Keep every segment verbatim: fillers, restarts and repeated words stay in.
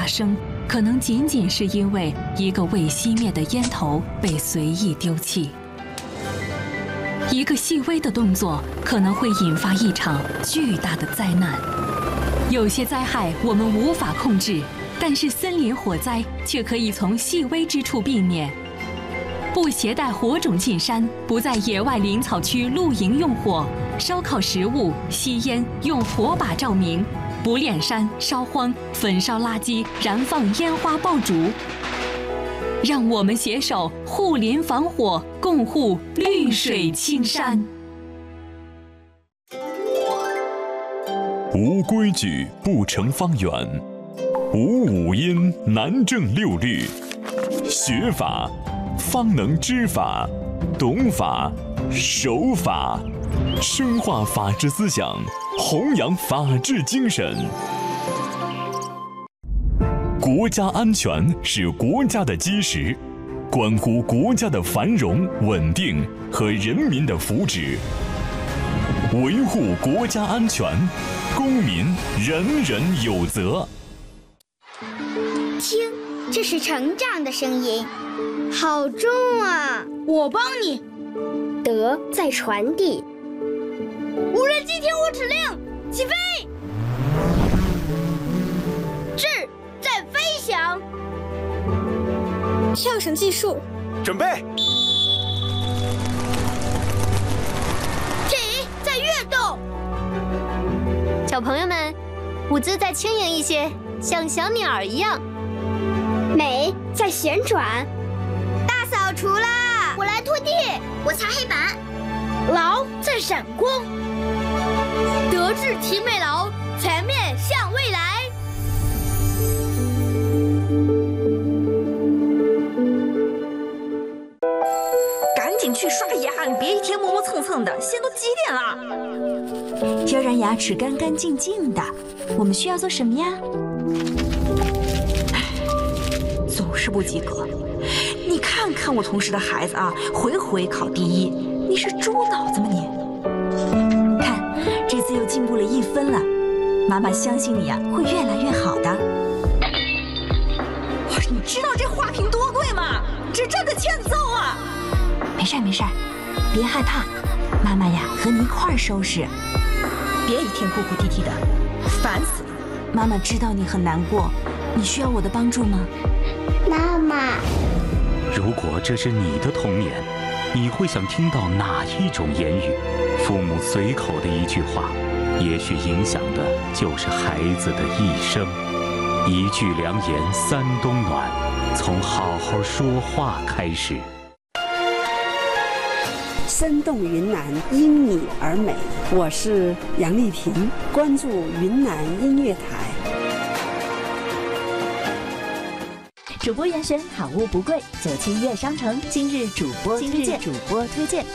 发生，可能仅仅是因为一个未熄灭的烟头被随意丢弃。一个细微的动作可能会引发一场巨大的灾难。有些灾害我们无法控制，但是森林火灾却可以从细微之处避免。不携带火种进山，不在野外林草区露营用火，烧烤食物、吸烟用火把照明，不炼山、烧荒、焚烧垃圾、燃放烟花爆竹。让我们携手护林防火，共护绿水青山。 无规矩不成方圆，无五音难正六律。学法方能知法，懂法守法，深化法治思想，弘扬法治精神。国家安全是国家的基石，关乎国家的繁荣稳定和人民的福祉。维护国家安全，公民人人有责。 听，这是成长的声音，好重啊！ 我帮你。 德在传递。 无人机听我指令，起飞！智在飞翔。 跳绳技术， 准备。 体在跃动。 小朋友们，舞姿再轻盈一些，像小鸟一样。 美在旋转。 大扫除啦！我来拖地， 我擦黑板。 劳在闪光。德智体美劳，全面向未来。 赶紧去刷牙，你别一天磨磨蹭蹭的，现在都几点了？ 要让牙齿干干净净的，我们需要做什么呀？ 总是不及格。你看看我同事的孩子啊，回回考第一，你是猪脑子吗你？ 看，这次又进步了一分了，妈妈相信你呀、啊，会越来越好的。 你知道这花瓶多贵吗？这真的欠揍啊！ 没事没事，别害怕，妈妈呀和你一块儿收拾。 别一天哭哭啼啼的，烦死了。 妈妈知道你很难过，你需要我的帮助吗？ 妈妈， 如果这是你的童年，你会想听到哪一种言语？父母随口的一句话，也许影响的就是孩子的一生。一句良言三冬暖，从好好说话开始。 生动云南，因你而美。我是杨丽萍，关注云南音乐台。 主播严选，好物不贵，九七悦商城今日主播推荐，主播推荐。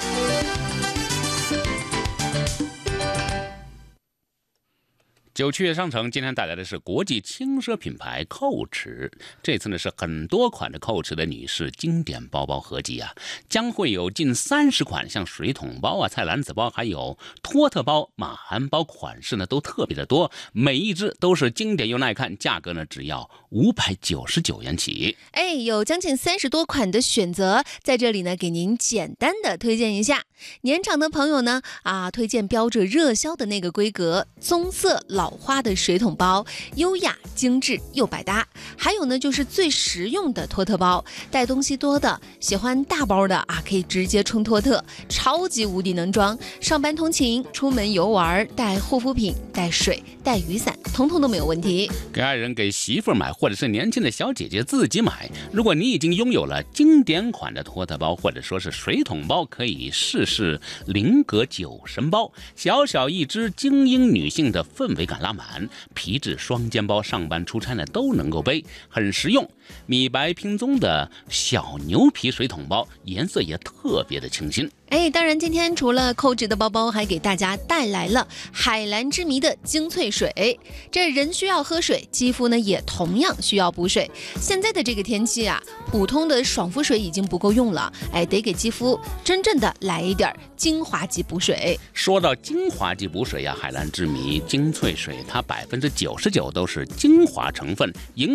九七悦商城今天带来的是国际轻奢品牌 Coach， 这次呢是很多款的 Coach 的女士经典包包合集啊，将会有近三十款，像水桶包啊、菜篮子包，还有托特包、马鞍包，款式呢都特别的多，每一只都是经典又耐看，价格呢只要五百九十九元起。 哎，有将近三十多款的选择，在这里呢给您简单的推荐一下。年长的朋友呢啊，推荐标着热销的那个规格棕色老花的水桶包，优雅精致又百搭。还有呢就是最实用的托特包，带东西多的喜欢大包的啊，可以直接冲托特，超级无敌能装，上班通勤、出门游玩，带护肤品、带水、带雨伞，通通都没有问题。 给爱人、给媳妇买，或者是年轻的小姐姐自己买，如果你已经拥有了经典款的托特包或者说是水桶包，可以试试菱格酒神包，小小一只，精英女性的氛围感拉满，皮质双肩包，上班出差呢都能够背，很实用。米白拼棕的小牛皮水桶包，颜色也特别的清新。 哎，当然今天除了Coach的包包，还给大家带来了海蓝之谜的精粹水。这人需要喝水，肌肤呢也同样需要补水。现在的这个天气啊，普通的爽肤水已经不够用了，哎，得给肌肤真正的来一点精华级补水。 说到精华级补水呀、啊，海蓝之谜精粹水它百分之九十九都是精华成分，营